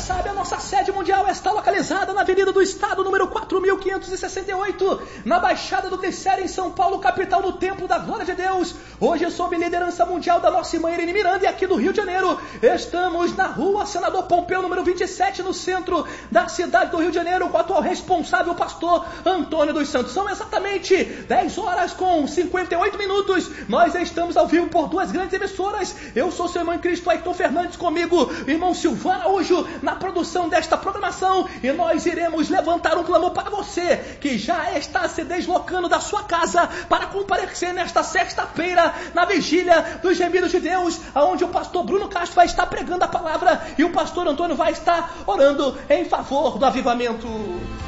sabe, a nossa sede mundial está localizada na Avenida do Estado, número 4568, na Baixada do Glicério, em São Paulo, capital do Templo da Glória de Deus. Hoje, sob liderança mundial da nossa irmã Irene Miranda, e aqui do Rio de Janeiro, estamos na Rua Senador Pompeu, número 27, no centro da cidade do Rio de Janeiro, com o atual responsável, pastor Antônio dos Santos. São exatamente 10 horas com 58 minutos. Nós estamos ao vivo por duas grandes emissoras. Eu sou seu irmão em Cristo, Ayrton Fernandes, comigo, irmão Silvano Araújo, na produção desta programação, e nós iremos levantar um clamor para você que já está se deslocando da sua casa para comparecer nesta sexta-feira na vigília dos gemidos de Deus, onde o pastor Bruno Castro vai estar pregando a palavra e o pastor Antônio vai estar orando em favor do avivamento.